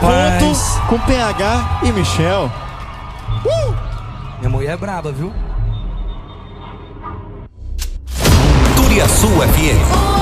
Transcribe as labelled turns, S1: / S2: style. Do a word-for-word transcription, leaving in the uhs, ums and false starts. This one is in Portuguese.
S1: Rapaz.
S2: Ponto com P H e Michel.
S1: Uh! Minha mulher é braba, viu?
S3: Turiaçu F M.